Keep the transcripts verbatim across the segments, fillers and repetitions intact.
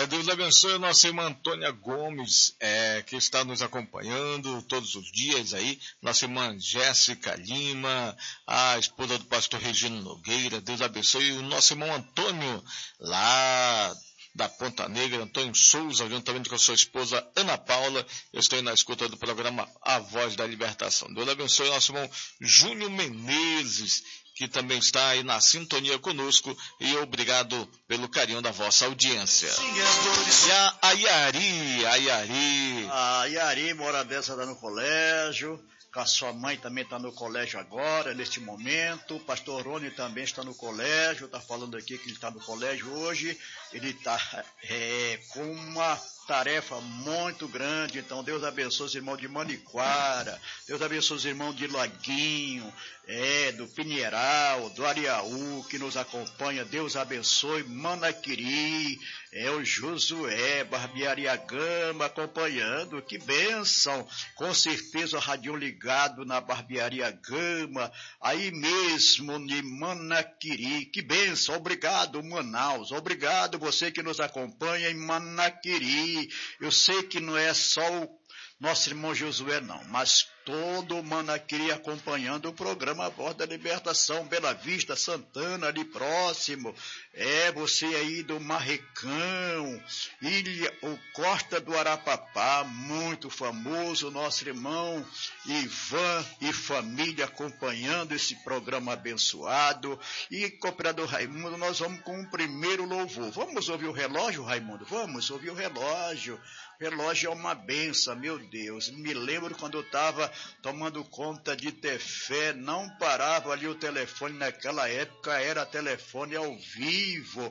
Deus abençoe a nossa irmã Antônia Gomes, é, que está nos acompanhando todos os dias aí, nossa irmã Jéssica Lima, a esposa do pastor Regino Nogueira. Deus abençoe o nosso irmão Antônio, lá da Ponta Negra, Antônio Souza, juntamente com a sua esposa Ana Paula. Eu estou na escuta do programa A Voz da Libertação. Deus abençoe o nosso irmão Júnior Menezes, que também está aí na sintonia conosco, e obrigado pelo carinho da vossa audiência. E a Ayari, a Ayari. A Ayari, mora dessa, está no colégio, com a sua mãe também está no colégio agora, neste momento. O pastor Rony também está no colégio, está falando aqui que ele está no colégio hoje. Ele está é, com uma tarefa muito grande, então Deus abençoe os irmãos de Maniquara, Deus abençoe os irmãos de Laguinho, é, do Pinheiral, do Ariaú, que nos acompanha. Deus abençoe Manaquiri, é o Josué, Barbearia Gama acompanhando, que bênção, com certeza o radinho ligado na Barbearia Gama, aí mesmo em Manaquiri, que bênção, obrigado Manaus, obrigado você que nos acompanha em Manaquiri. Eu sei que não é só o nosso irmão Josué não, mas todo Manaquiri acompanhando o programa A Voz da Libertação, Bela Vista, Santana, ali próximo, é você aí do Marrecão, Ilha, o Costa do Arapapá, muito famoso, nosso irmão Ivan e família acompanhando esse programa abençoado. E cooperador Raimundo, nós vamos com o primeiro louvor. Vamos ouvir o relógio, Raimundo? Vamos ouvir o relógio. Relógio é uma benção, meu Deus. Me lembro quando eu estava tomando conta de ter fé, não parava ali o telefone naquela época, era telefone ao vivo,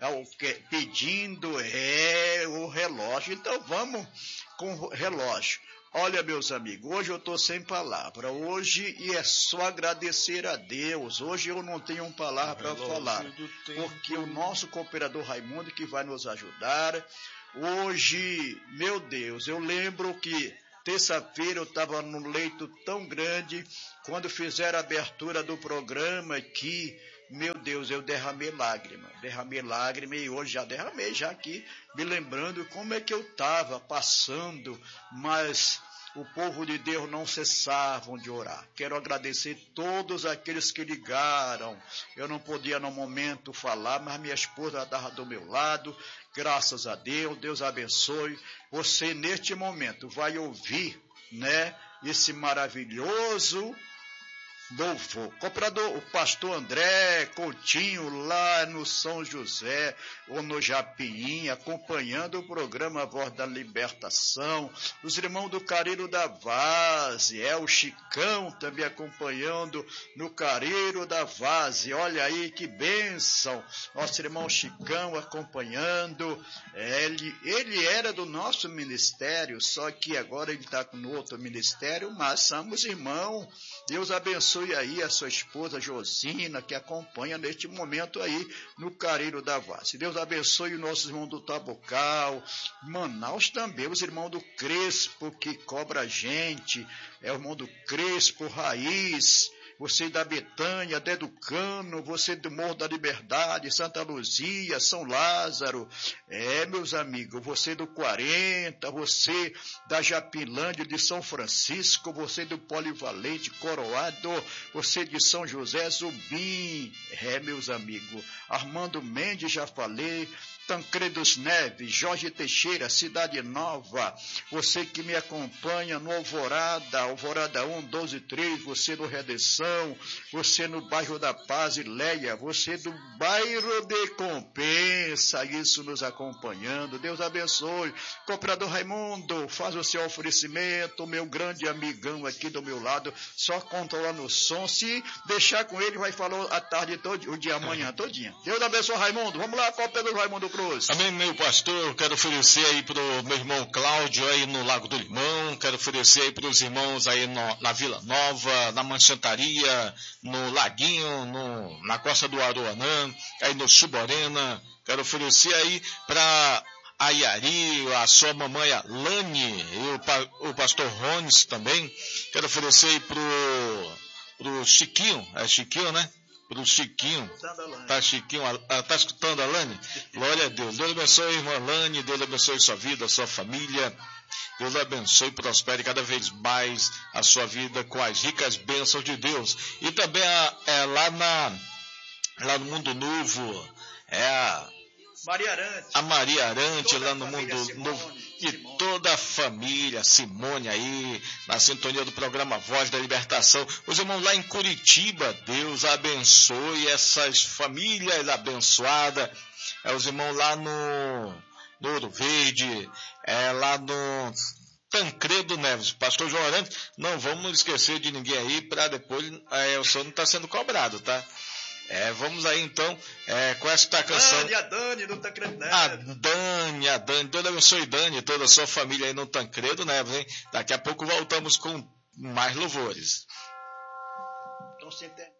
pedindo é, o relógio. Então vamos com o relógio. Olha, meus amigos, hoje eu estou sem palavra, hoje e é só agradecer a Deus. Hoje eu não tenho palavra para falar, porque o nosso cooperador Raimundo que vai nos ajudar. Hoje, meu Deus, eu lembro que terça-feira eu estava num leito tão grande, quando fizeram a abertura do programa aqui, meu Deus, eu derramei lágrima, derramei lágrima e hoje já derramei, já aqui, me lembrando como é que eu estava passando, mas o povo de Deus não cessavam de orar. Quero agradecer todos aqueles que ligaram. Eu não podia no momento falar, mas minha esposa estava do meu lado. Graças a Deus, Deus abençoe. Você neste momento vai ouvir, né, esse maravilhoso louvor. Cooperador, o pastor André Coutinho, lá no São José, ou no Japim, acompanhando o programa Voz da Libertação. Os irmãos do Careiro da Vaze, é o Chicão também acompanhando no Careiro da Vaze. Olha aí que bênção. Nosso irmão Chicão acompanhando. Ele, ele era do nosso ministério, só que agora ele está no outro ministério, mas somos irmãos. Deus abençoe aí a sua esposa Josina, que acompanha neste momento aí no Careiro da Vaze. Deus abençoe os nossos irmãos do Tabocal, Manaus também, os irmãos do Crespo, que cobra a gente, é o irmão do Crespo, Raiz, você da Betânia, Deducano, você do Morro da Liberdade, Santa Luzia, São Lázaro, é, meus amigos, você do quarenta, você da Japilândia, de São Francisco, você do Polivalente, Coroado, você de São José, Zubim, é, meus amigos, Armando Mendes, já falei, Tancredos Neves, Jorge Teixeira, Cidade Nova, você que me acompanha no Alvorada, Alvorada um, doze, três, você do Redenção, você no bairro da Paz e Leia, você do bairro de Compensa, isso nos acompanhando, Deus abençoe. Cooperador Raimundo, faz o seu oferecimento, meu grande amigão aqui do meu lado, só controlando o som, se deixar com ele vai falar a tarde toda, o dia amanhã todinha. Deus abençoe, Raimundo, vamos lá, cooperador Raimundo Cruz. Amém, meu pastor, eu quero oferecer aí pro meu irmão Cláudio aí no Lago do Limão, quero oferecer aí pros irmãos aí no, na Vila Nova, na Manchentaria, no Laguinho, no, na Costa do Aruanã, aí no Chuborena, quero oferecer aí para a Yari, a sua mamãe Alane, e o, o pastor Rones também, quero oferecer aí pro, pro Chiquinho, é Chiquinho, né? para o Chiquinho. Tá, Chiquinho, tá escutando, Alane? Glória a Deus. Deus abençoe, irmã Alane. Deus abençoe sua vida, sua família. Deus abençoe e prospere cada vez mais a sua vida com as ricas bênçãos de Deus. E também é, lá, na, lá no Mundo Novo, é a Maria Arante. A Maria Arante, lá no Mundo Simone, Novo. E Simone. Toda a família, Simone aí, na sintonia do programa Voz da Libertação. Os irmãos lá em Curitiba, Deus abençoe essas famílias abençoadas. É os irmãos lá no, no Ouro Verde, é lá no Tancredo Neves. Pastor João Arantes, não vamos esquecer de ninguém aí, para depois é, o senhor não está sendo cobrado, tá? É, vamos aí então é, com esta canção. Dani, a Dani no Tancredo Neves. A Dani, a Dani, Deus abençoe Dani, toda a sua família aí no Tancredo Neves, hein? Daqui a pouco voltamos com mais louvores. Então, você tem...